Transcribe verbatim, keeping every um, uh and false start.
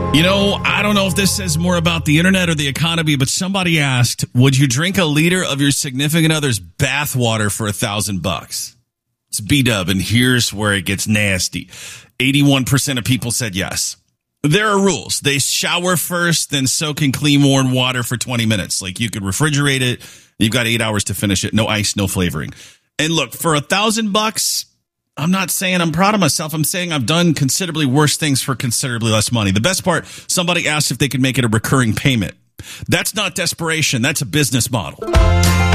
You know, I don't know if this says more about the internet or the economy, but somebody asked, would you drink a liter of your significant other's bath water for a thousand bucks? It's B-Dub, and here's where it gets nasty. eighty-one percent of people said yes. There are rules. They shower first, then soak in clean, warm water for twenty minutes. Like, you could refrigerate it. You've got eight hours to finish it. No ice, no flavoring. And look, for a thousand bucks, I'm not saying I'm proud of myself. I'm saying I've done considerably worse things for considerably less money. The best part, somebody asked if they could make it a recurring payment. That's not desperation. That's a business model.